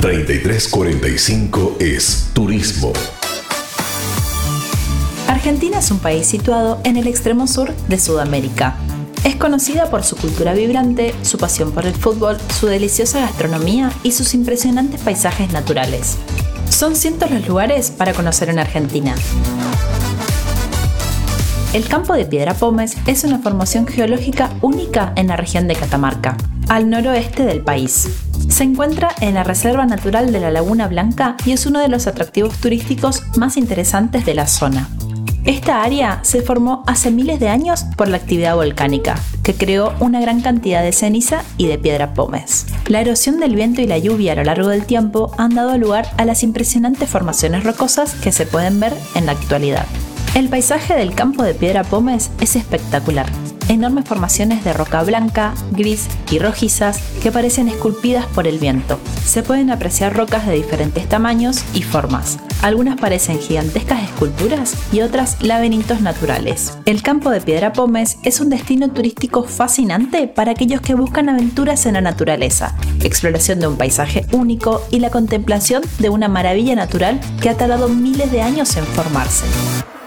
3345 es turismo. Argentina es un país situado en el extremo sur de Sudamérica. Es conocida por su cultura vibrante, su pasión por el fútbol, su deliciosa gastronomía y sus impresionantes paisajes naturales. Son cientos los lugares para conocer en Argentina. El Campo de Piedra Pómez es una formación geológica única en la región de Catamarca, al noroeste del país. Se encuentra en la Reserva Natural de la Laguna Blanca y es uno de los atractivos turísticos más interesantes de la zona. Esta área se formó hace miles de años por la actividad volcánica, que creó una gran cantidad de ceniza y de piedra pómez. La erosión del viento y la lluvia a lo largo del tiempo han dado lugar a las impresionantes formaciones rocosas que se pueden ver en la actualidad. El paisaje del Campo de Piedra Pómez es espectacular. Enormes formaciones de roca blanca, gris y rojizas que parecen esculpidas por el viento. Se pueden apreciar rocas de diferentes tamaños y formas. Algunas parecen gigantescas esculturas y otras laberintos naturales. El Campo de Piedra Pómez es un destino turístico fascinante para aquellos que buscan aventuras en la naturaleza, exploración de un paisaje único y la contemplación de una maravilla natural que ha tardado miles de años en formarse.